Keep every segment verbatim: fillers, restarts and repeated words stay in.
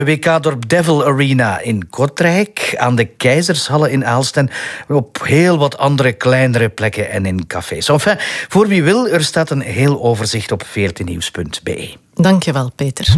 W K-dorp Devil Arena in Kortrijk, aan de Keizershallen in Aalst en op heel wat andere kleinere plekken en in cafés. Enfin, voor wie wil, er staat een heel overzicht op veertiennieuws punt b e. Dankjewel, Peter.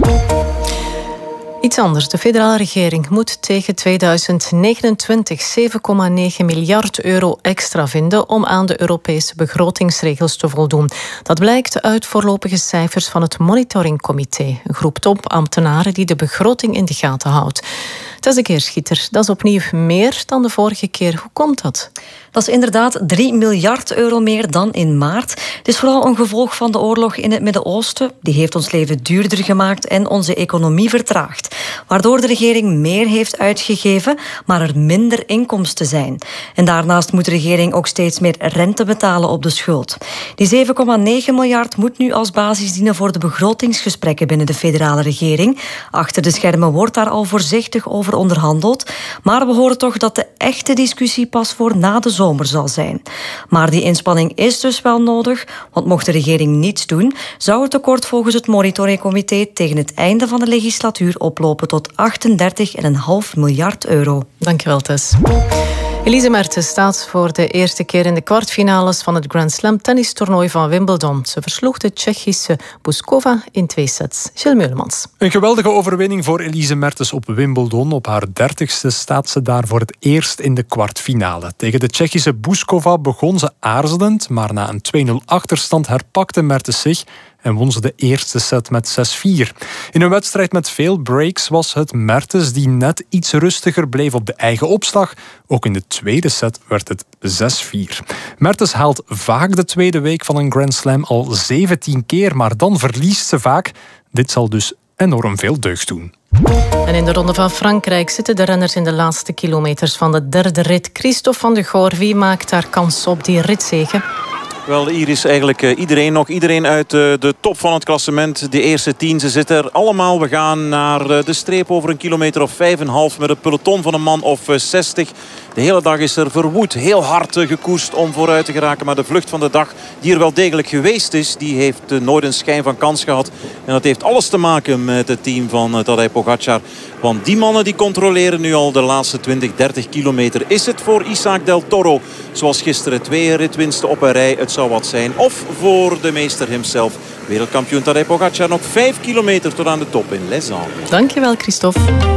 Iets anders. De federale regering moet tegen tweeduizend negenentwintig zeven komma negen miljard euro extra vinden om aan de Europese begrotingsregels te voldoen. Dat blijkt uit voorlopige cijfers van het monitoringcomité, een groep topambtenaren die de begroting in de gaten houdt. Het is de keerschieter. Dat is opnieuw meer dan de vorige keer. Hoe komt dat? Dat is inderdaad drie miljard euro meer dan in maart. Het is vooral een gevolg van de oorlog in het Midden-Oosten. Die heeft ons leven duurder gemaakt en onze economie vertraagd. Waardoor de regering meer heeft uitgegeven, maar er minder inkomsten zijn. En daarnaast moet de regering ook steeds meer rente betalen op de schuld. Die zeven komma negen miljard moet nu als basis dienen voor de begrotingsgesprekken binnen de federale regering. Achter de schermen wordt daar al voorzichtig over onderhandeld. Maar we horen toch dat de echte discussie pas voor na de zomer zal zijn. Maar die inspanning is dus wel nodig, want mocht de regering niets doen, zou het tekort volgens het monitoringcomité tegen het einde van de legislatuur oplopen tot achtendertig komma vijf miljard euro. Dankjewel, Tess. Elise Mertens staat voor de eerste keer in de kwartfinales van het Grand Slam tennistoernooi van Wimbledon. Ze versloeg de Tsjechische Bouzkova in twee sets. Gilles Meulemans. Een geweldige overwinning voor Elise Mertens op Wimbledon. Op haar dertigste staat ze daar voor het eerst in de kwartfinale. Tegen de Tsjechische Bouzkova begon ze aarzelend, maar na een twee nul achterstand herpakte Mertens zich en won ze de eerste set met zes vier. In een wedstrijd met veel breaks was het Mertens die net iets rustiger bleef op de eigen opslag. Ook in de tweede set werd het zes vier. Mertens haalt vaak de tweede week van een Grand Slam al zeventien keer, maar dan verliest ze vaak. Dit zal dus enorm veel deugd doen. En in de Ronde van Frankrijk zitten de renners in de laatste kilometers van de derde rit. Christophe van de Goor, wie maakt daar kans op die ritzege? Wel, hier is eigenlijk iedereen nog. Iedereen uit de top van het klassement. De eerste tien, ze zitten er allemaal. We gaan naar de streep over een kilometer of vijf en een half met een peloton van een man of zestig. De hele dag is er verwoed, heel hard gekoerst om vooruit te geraken. Maar de vlucht van de dag, die er wel degelijk geweest is, die heeft nooit een schijn van kans gehad. En dat heeft alles te maken met het team van Tadej Pogacar. Want die mannen die controleren nu al de laatste twintig, dertig kilometer. Is het voor Isaac Del Toro, zoals gisteren, twee ritwinsten op een rij, het zou wat zijn. Of voor de meester himself, wereldkampioen Tadej Pogacar, nog vijf kilometer tot aan de top in Les Andes. Dankjewel, Christophe.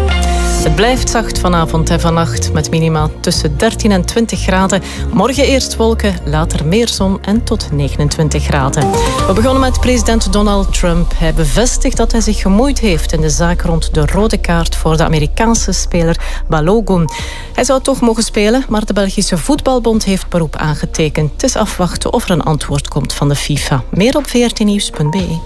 Het blijft zacht vanavond en vannacht met minima tussen dertien en twintig graden. Morgen eerst wolken, later meer zon en tot negenentwintig graden. We begonnen met president Donald Trump. Hij bevestigt dat hij zich gemoeid heeft in de zaak rond de rode kaart voor de Amerikaanse speler Balogun. Hij zou toch mogen spelen, maar de Belgische Voetbalbond heeft beroep aangetekend. Het is afwachten of er een antwoord komt van de FIFA. Meer op veertiennieuws punt b e.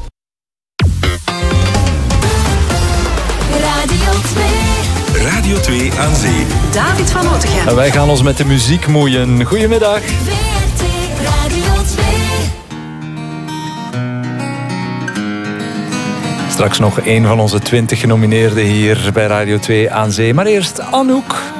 Radio twee aan zee. David van Otegem. En wij gaan ons met de muziek moeien. Goedemiddag. V R T Radio twee. Straks nog een van onze twintig genomineerden hier bij Radio twee aan zee. Maar eerst Anouk.